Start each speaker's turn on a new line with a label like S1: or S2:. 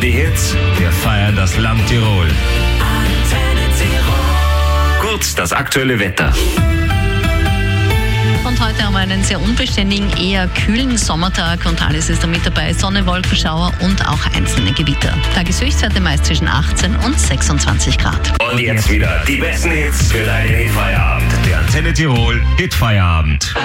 S1: feiern die Hits, wir feiern das Land Tirol. Antenne Tirol. Kurz das aktuelle Wetter.
S2: Und heute haben wir einen sehr unbeständigen, eher kühlen Sommertag und alles ist da mit dabei. Sonne, Wolkenschauer und auch einzelne Gewitter. Tageshöchstwerte meist zwischen 18 und 26 Grad.
S1: Und jetzt wieder die besten Hits für deinen Hitfeierabend. Der Antenne Tirol Hitfeierabend.